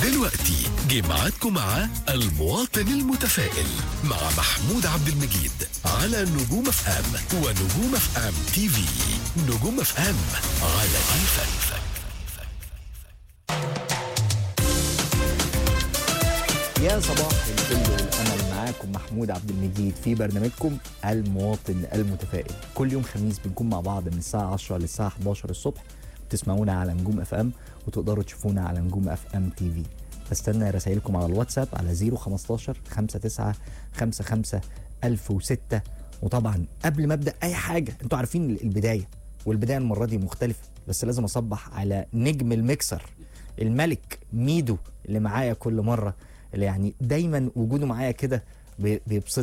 دلوقتي جه ميعادكم مع المواطن المتفائل مع محمود عبد المجيد على نجوم اف ام ونجوم اف ام تي في. نجوم اف ام على كيفك. يا صباح الفل والامل، معاكم محمود عبد المجيد في برنامجكم المواطن المتفائل. كل يوم خميس بنكون مع بعض من الساعه 10 للساعه 11 الصبح. بتسمعونا على نجوم اف ام وتقدروا تشوفونا على نجوم اف ام تي في. بستنى رسائلكم على الواتساب على 015 59 55 1006. وطبعا قبل ما ابدا اي حاجه، انتوا عارفين البدايه، والبدايه المره دي مختلفه، بس لازم اصبح على نجم الميكسر الملك ميدو اللي معايا كل مره، اللي يعني دايما وجوده معايا كده بيبسط